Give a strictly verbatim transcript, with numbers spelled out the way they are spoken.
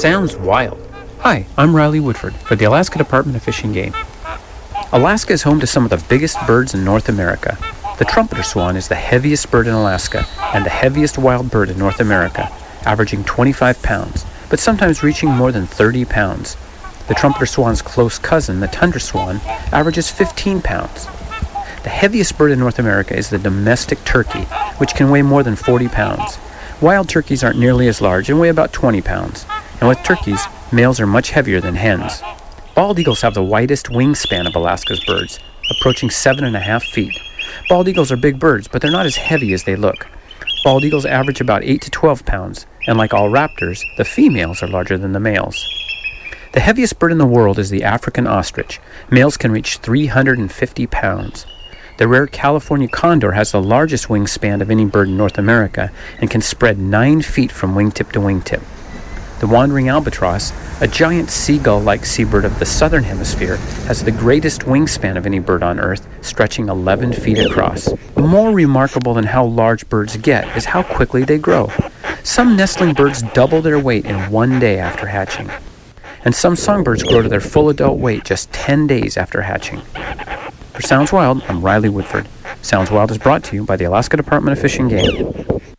Sounds wild. Hi, I'm Riley Woodford for the Alaska Department of Fish and Game. Alaska is home to some of the biggest birds in North America. The trumpeter swan is the heaviest bird in Alaska and the heaviest wild bird in North America, averaging twenty-five pounds, but sometimes reaching more than thirty pounds. The trumpeter swan's close cousin, the tundra swan, averages fifteen pounds. The heaviest bird in North America is the domestic turkey, which can weigh more than forty pounds. Wild turkeys aren't nearly as large and weigh about twenty pounds. And with turkeys, males are much heavier than hens. Bald eagles have the widest wingspan of Alaska's birds, approaching seven and a half feet. Bald eagles are big birds, but they're not as heavy as they look. Bald eagles average about eight to twelve pounds, and like all raptors, the females are larger than the males. The heaviest bird in the world is the African ostrich. Males can reach three hundred fifty pounds. The rare California condor has the largest wingspan of any bird in North America and can spread nine feet from wingtip to wingtip. The wandering albatross, a giant seagull-like seabird of the southern hemisphere, has the greatest wingspan of any bird on Earth, stretching eleven feet across. More remarkable than how large birds get is how quickly they grow. Some nestling birds double their weight in one day after hatching. And some songbirds grow to their full adult weight just ten days after hatching. For Sounds Wild, I'm Riley Woodford. Sounds Wild is brought to you by the Alaska Department of Fish and Game.